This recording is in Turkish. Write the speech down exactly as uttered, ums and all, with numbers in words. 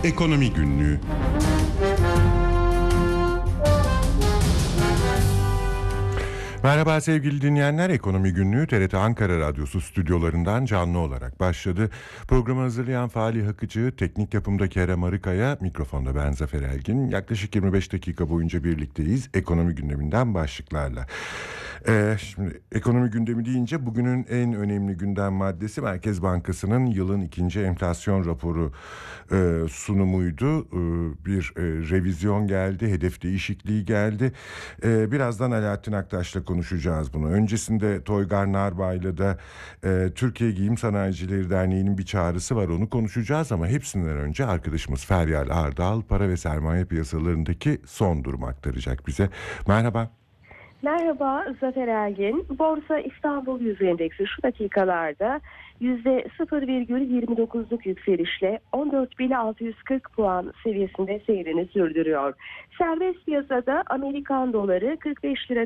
Ekonomi Günlüğü. Merhaba sevgili dinleyenler, Ekonomi Günlüğü T R T Ankara Radyosu stüdyolarından canlı olarak başladı. Programı hazırlayan Fahri Akıcı, teknik yapımda Kerem Arıkaya, mikrofonda ben Zafer Elgin. Yaklaşık yirmi beş dakika boyunca birlikteyiz ekonomi gündeminden başlıklarla. Ee, şimdi ekonomi gündemi deyince bugünün en önemli gündem maddesi Merkez Bankası'nın yılın ikinci enflasyon raporu e, sunumuydu. E, bir e, revizyon geldi, hedef değişikliği geldi. E, birazdan Alaaddin Aktaş'la konuşacağız bunu. Öncesinde Toygar Narbay'la da e, Türkiye Giyim Sanayicileri Derneği'nin bir çağrısı var, onu konuşacağız ama hepsinden önce arkadaşımız Feryal Ardal para ve sermaye piyasalarındaki son durumu aktaracak bize. Merhaba. Merhaba Zafer Elgin. Borsa İstanbul Yüz Endeksi şu dakikalarda yüzde sıfır virgül yirmi dokuzluk yükselişle on dört bin altı yüz kırk puan seviyesinde seyrini sürdürüyor. Serbest piyasada Amerikan doları kırk beş lira